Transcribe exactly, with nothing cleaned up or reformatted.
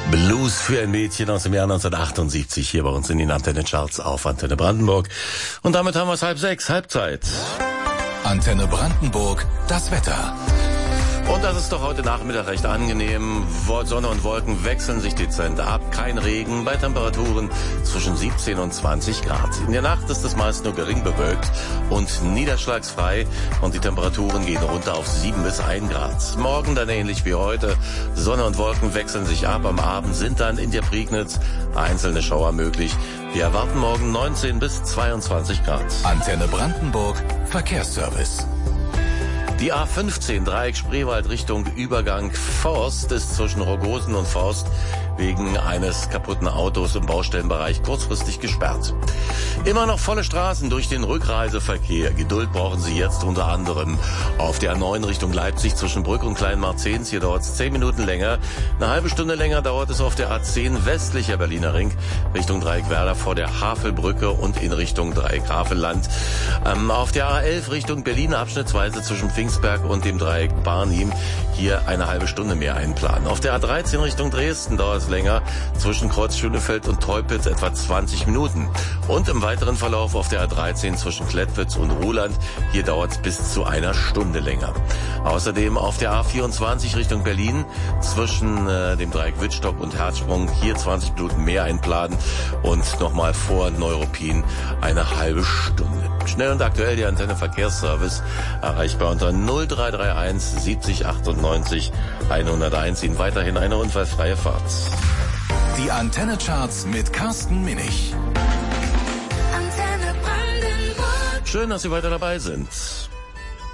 Blues für ein Mädchen aus dem Jahr neunzehnhundertachtundsiebzig hier bei uns in den Antenne Charts auf Antenne Brandenburg. Und damit haben wir es halb sechs, Halbzeit. Antenne Brandenburg, das Wetter. Und das ist doch heute Nachmittag recht angenehm. Sonne und Wolken wechseln sich dezent ab. Kein Regen bei Temperaturen zwischen siebzehn und zwanzig Grad. In der Nacht ist es meist nur gering bewölkt und niederschlagsfrei. Und die Temperaturen gehen runter auf sieben bis ein Grad. Morgen dann ähnlich wie heute. Sonne und Wolken wechseln sich ab. Am Abend sind dann in der Prignitz einzelne Schauer möglich. Wir erwarten morgen neunzehn bis zweiundzwanzig Grad. Antenne Brandenburg, Verkehrsservice. Die A fünfzehn Dreieck Spreewald Richtung Übergang Forst ist zwischen Rogosen und Forst wegen eines kaputten Autos im Baustellenbereich kurzfristig gesperrt. Immer noch volle Straßen durch den Rückreiseverkehr. Geduld brauchen Sie jetzt unter anderem auf der A neun Richtung Leipzig zwischen Brück und Kleinmarzens. Hier dauert es zehn Minuten länger. Eine halbe Stunde länger dauert es auf der A zehn westlicher Berliner Ring Richtung Dreieck Werder vor der Havelbrücke und in Richtung Dreieck Havelland. Ähm, auf der A elf Richtung Berlin abschnittsweise zwischen Pfingstberg und dem Dreieck Barnim. Hier eine halbe Stunde mehr einplanen. Auf der A dreizehn Richtung Dresden dauert es länger zwischen Kreuz Schönefeld und Teupitz etwa zwanzig Minuten. Und im weiteren Verlauf auf der A dreizehn zwischen Klettwitz und Ruhland. Hier dauert es bis zu einer Stunde länger. Außerdem auf der A vierundzwanzig Richtung Berlin zwischen äh, dem Dreieck Wittstock und Herzsprung. Hier zwanzig Minuten mehr einplanen. Und nochmal vor Neuruppin eine halbe Stunde. Schnell und aktuell die Antenne Verkehrsservice erreichbar unter null drei drei eins siebzig achtundneunzig hunderteins. Ihnen weiterhin eine unfallfreie Fahrt. Die Antenne Charts mit Carsten Minich. Schön, dass Sie weiter dabei sind.